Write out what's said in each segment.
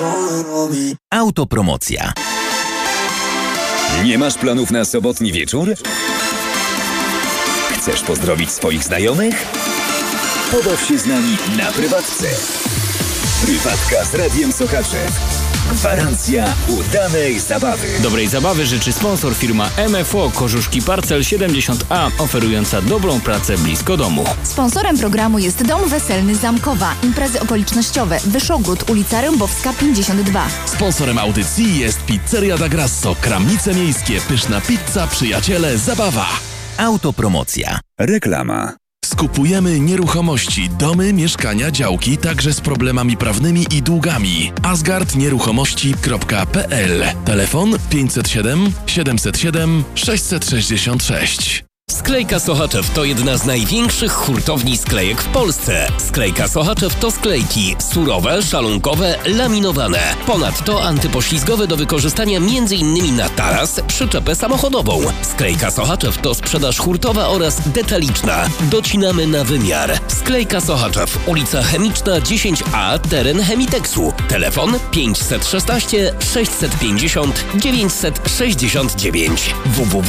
Autopromocja. Nie masz planów na sobotni wieczór? Chcesz pozdrowić swoich znajomych? Pobaw się z nami na prywatce. Prywatka z Radiem Sochaczew. Gwarancja udanej zabawy. Dobrej zabawy życzy sponsor firma MFO Kożuszki Parcel 70A, oferująca dobrą pracę blisko domu. Sponsorem programu jest Dom Weselny Zamkowa. Imprezy okolicznościowe. Wyszogród, ulica Rębowska 52. Sponsorem audycji jest Pizzeria da Grasso, Kramnice Miejskie, pyszna pizza, przyjaciele, zabawa. Autopromocja. Reklama. Skupujemy nieruchomości, domy, mieszkania, działki, także z problemami prawnymi i długami. asgardnieruchomości.pl. Telefon 507 707 666. Sklejka Sochaczew to jedna z największych hurtowni sklejek w Polsce. Sklejka Sochaczew to sklejki surowe, szalunkowe, laminowane. Ponadto antypoślizgowe do wykorzystania m.in. na taras, przyczepę samochodową. Sklejka Sochaczew to sprzedaż hurtowa oraz detaliczna. Docinamy na wymiar. Sklejka Sochaczew, ulica Chemiczna 10A, teren Chemiteksu. Telefon 516 650 969.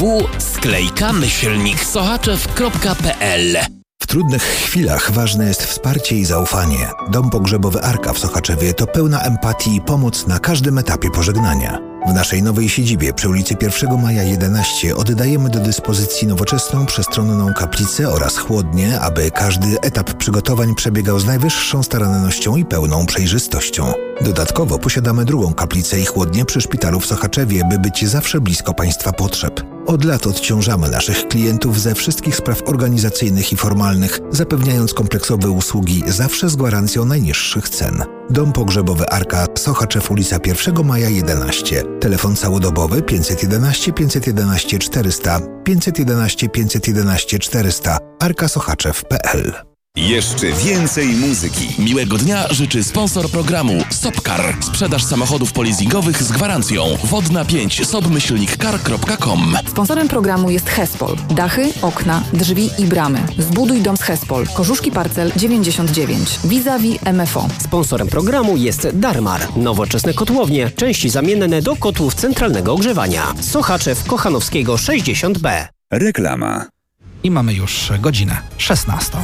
www.sklejka-sochaczew.pl. W trudnych chwilach ważne jest wsparcie i zaufanie. Dom pogrzebowy Arka w Sochaczewie to pełna empatii i pomoc na każdym etapie pożegnania. W naszej nowej siedzibie przy ulicy 1 Maja 11 oddajemy do dyspozycji nowoczesną, przestronną kaplicę oraz chłodnię, aby każdy etap przygotowań przebiegał z najwyższą starannością i pełną przejrzystością. Dodatkowo posiadamy drugą kaplicę i chłodnię przy szpitalu w Sochaczewie, by być zawsze blisko Państwa potrzeb. Od lat odciążamy naszych klientów ze wszystkich spraw organizacyjnych i formalnych, zapewniając kompleksowe usługi zawsze z gwarancją najniższych cen. Dom pogrzebowy Arka, Sochaczew, ulica 1 Maja 11. Telefon całodobowy 511 511 400 511 511 400 arkasochaczew.pl. Jeszcze więcej muzyki. Miłego dnia życzy sponsor programu Sopcar. Sprzedaż samochodów polizingowych z gwarancją. Wodna 5 sob-car.com. Sponsorem programu jest Hespol. Dachy, okna, drzwi i bramy. Zbuduj dom z Hespol. Kożuszki Parcel 99. Vis-a-vis MFO. Sponsorem programu jest Darmar. Nowoczesne kotłownie. Części zamienne do kotłów centralnego ogrzewania. Sochaczew Kochanowskiego 60B. Reklama. I mamy już godzinę 16.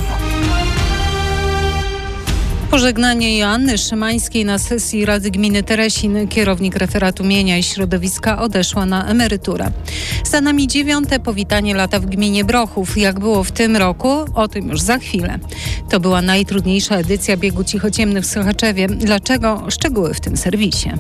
Pożegnanie Joanny Szymańskiej na sesji Rady Gminy Teresin. Kierownik referatu mienia i środowiska odeszła na emeryturę. Za nami 9. powitanie lata w gminie Brochów. Jak było w tym roku? O tym już za chwilę. To była najtrudniejsza edycja biegu cichociemny w Sochaczewie. Dlaczego? Szczegóły w tym serwisie.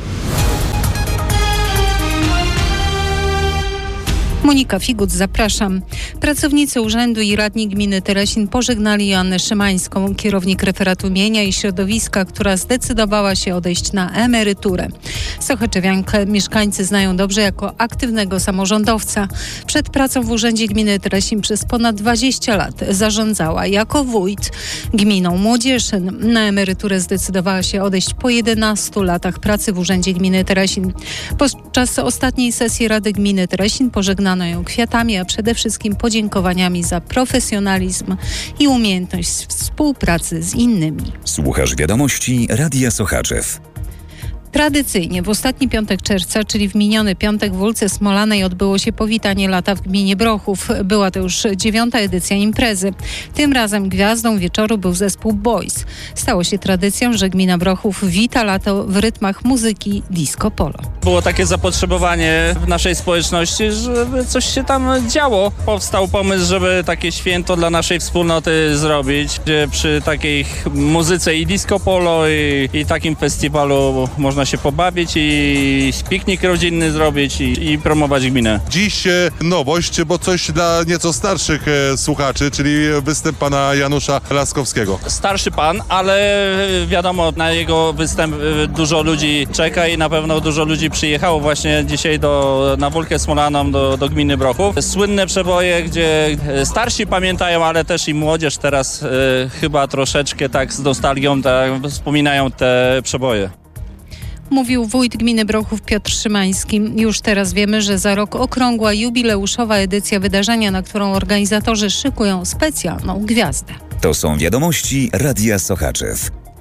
Monika Figuc, zapraszam. Pracownicy urzędu i radni gminy Teresin pożegnali Joannę Szymańską, kierownik referatu mienia i środowiska, która zdecydowała się odejść na emeryturę. Sochaczewiankę mieszkańcy znają dobrze jako aktywnego samorządowca. Przed pracą w urzędzie gminy Teresin przez ponad 20 lat zarządzała jako wójt gminą Młodzieszyn. Na emeryturę zdecydowała się odejść po 11 latach pracy w urzędzie gminy Teresin. Podczas ostatniej sesji Rady Gminy Teresin pożegnano ją kwiatami, a przede wszystkim podziękowaniami za profesjonalizm i umiejętność współpracy z innymi. Słuchasz wiadomości Radia Sochaczew. Tradycyjnie w ostatni piątek czerwca, czyli w miniony piątek w Ulce Smolanej odbyło się powitanie lata w gminie Brochów. Była to już 9. edycja imprezy. Tym razem gwiazdą wieczoru był zespół Boys. Stało się tradycją, że gmina Brochów wita lato w rytmach muzyki disco polo. Było takie zapotrzebowanie w naszej społeczności, żeby coś się tam działo. Powstał pomysł, żeby takie święto dla naszej wspólnoty zrobić, gdzie przy takiej muzyce i disco polo i takim festiwalu można się pobawić i piknik rodzinny zrobić i promować gminę. Dziś nowość, bo coś dla nieco starszych słuchaczy, czyli występ pana Janusza Laskowskiego. Starszy pan, ale wiadomo, na jego występ dużo ludzi czeka i na pewno dużo ludzi przyjechało właśnie dzisiaj na Wólkę Smolaną do gminy Brochów. Słynne przeboje, gdzie starsi pamiętają, ale też i młodzież teraz chyba troszeczkę tak z nostalgią wspominają te przeboje. Mówił wójt gminy Brochów Piotr Szymański. Już teraz wiemy, że za rok okrągła jubileuszowa edycja wydarzenia, na którą organizatorzy szykują specjalną gwiazdę. To są wiadomości Radia Sochaczew.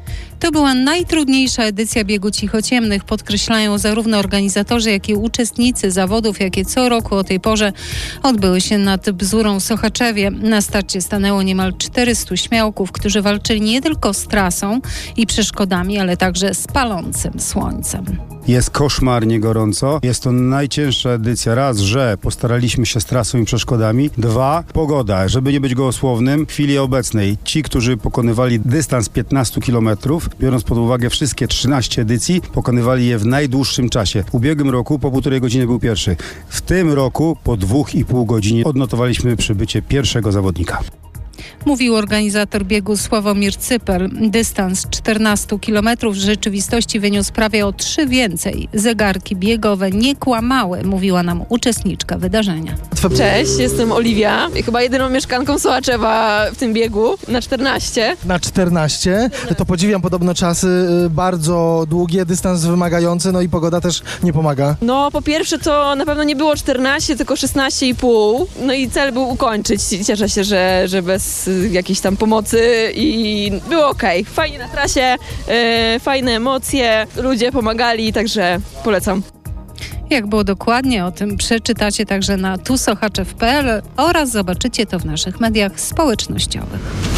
To była najtrudniejsza edycja biegu cichociemnych, podkreślają zarówno organizatorzy, jak i uczestnicy zawodów, jakie co roku o tej porze odbyły się nad Bzurą w Sochaczewie. Na starcie stanęło niemal 400 śmiałków, którzy walczyli nie tylko z trasą i przeszkodami, ale także z palącym słońcem. Jest koszmarnie gorąco. Jest to najcięższa edycja. Raz, że postaraliśmy się z trasą i przeszkodami. Dwa, pogoda. Żeby nie być gołosłownym, w chwili obecnej ci, którzy pokonywali dystans 15 km, biorąc pod uwagę wszystkie 13 edycji, pokonywali je w najdłuższym czasie. W ubiegłym roku po 1,5 godziny był pierwszy. W tym roku po 2,5 godziny odnotowaliśmy przybycie pierwszego zawodnika. Mówił organizator biegu Sławomir Cyper. Dystans 14 km w rzeczywistości wyniósł prawie o 3 więcej. Zegarki biegowe nie kłamały, mówiła nam uczestniczka wydarzenia. Cześć, jestem Oliwia. Chyba jedyną mieszkanką Sochaczewa w tym biegu na 14. Na 14. To podziwiam podobno czasy, bardzo długie, dystans wymagający, no i pogoda też nie pomaga. No po pierwsze to na pewno nie było 14, tylko 16,5. No i cel był ukończyć. Cieszę się, że bez jakiejś tam pomocy i było okej. Fajnie na trasie, fajne emocje, ludzie pomagali, także polecam. Jak było dokładnie, o tym przeczytacie także na tusochaczew.pl oraz zobaczycie to w naszych mediach społecznościowych.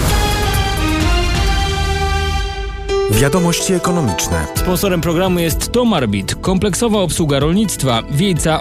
Wiadomości ekonomiczne. Sponsorem programu jest Tomarbit, kompleksowa obsługa rolnictwa, Wiejca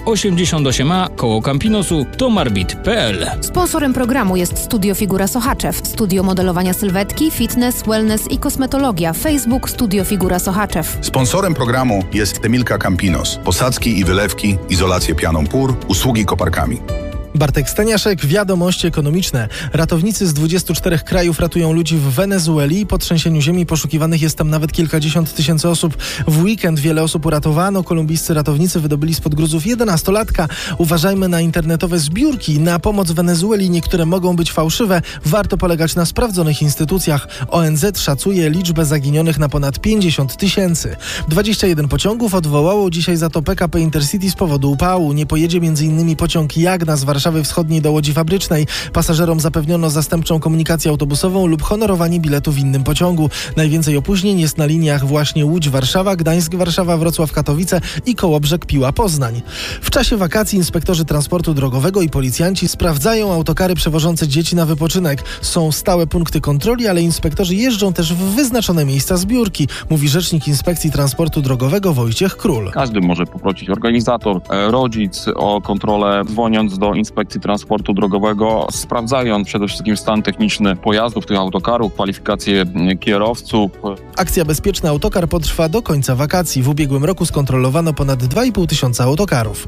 88A, koło Campinosu, tomarbit.pl. Sponsorem programu jest Studio Figura Sochaczew, studio modelowania sylwetki, fitness, wellness i kosmetologia. Facebook Studio Figura Sochaczew. Sponsorem programu jest Temilka Campinos, posadzki i wylewki, izolację pianą pór, usługi koparkami. Bartek Staniaszek, wiadomości ekonomiczne. Ratownicy z 24 krajów ratują ludzi w Wenezueli. Po trzęsieniu ziemi poszukiwanych jest tam nawet kilkadziesiąt tysięcy osób. W weekend wiele osób uratowano. Kolumbijscy ratownicy wydobyli spod gruzów 11-latka. Uważajmy na internetowe zbiórki. Na pomoc Wenezueli niektóre mogą być fałszywe. Warto polegać na sprawdzonych instytucjach. ONZ szacuje liczbę zaginionych na ponad 50 tysięcy. 21 pociągów odwołało dzisiaj za to PKP Intercity z powodu upału. Nie pojedzie m.in. pociąg Jagna z Warszawy Wschodniej do Łodzi Fabrycznej. Pasażerom zapewniono zastępczą komunikację autobusową lub honorowanie biletu w innym pociągu. Najwięcej opóźnień jest na liniach właśnie Łódź-Warszawa, Gdańsk-Warszawa, Wrocław-Katowice i Kołobrzeg-Piła-Poznań. W czasie wakacji inspektorzy transportu drogowego i policjanci sprawdzają autokary przewożące dzieci na wypoczynek. Są stałe punkty kontroli, ale inspektorzy jeżdżą też w wyznaczone miejsca zbiórki, mówi rzecznik Inspekcji Transportu Drogowego Wojciech Król. Każdy może poprosić organizator, rodzic o kontrolę, dzwoniąc do Inspekcji Transportu Drogowego, sprawdzając przede wszystkim stan techniczny pojazdów, tych autokarów, kwalifikacje kierowców. Akcja Bezpieczny Autokar potrwa do końca wakacji. W ubiegłym roku skontrolowano ponad 2,5 tysiąca autokarów.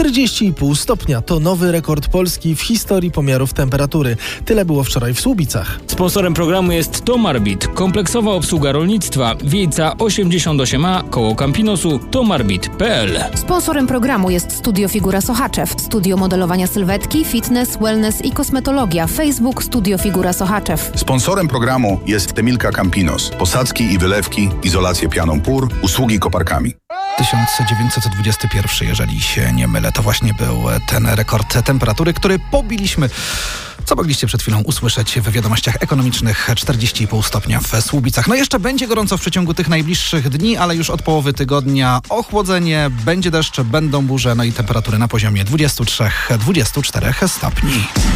40,5 stopnia to nowy rekord Polski w historii pomiarów temperatury. Tyle było wczoraj w Słubicach. Sponsorem programu jest Tomarbit, kompleksowa obsługa rolnictwa, Wiejca 88A, koło Campinosu, tomarbit.pl. Sponsorem programu jest Studio Figura Sochaczew, studio modelowania sylwetki, fitness, wellness i kosmetologia. Facebook Studio Figura Sochaczew. Sponsorem programu jest Temilka Campinos, posadzki i wylewki, izolację pianą pór, usługi koparkami. 1921, jeżeli się nie mylę, to właśnie był ten rekord temperatury, który pobiliśmy. Co mogliście przed chwilą usłyszeć w wiadomościach ekonomicznych, 40,5 stopnia w Słubicach. No jeszcze będzie gorąco w przeciągu tych najbliższych dni, ale już od połowy tygodnia ochłodzenie, będzie deszcz, będą burze, no i temperatury na poziomie 23-24 stopni.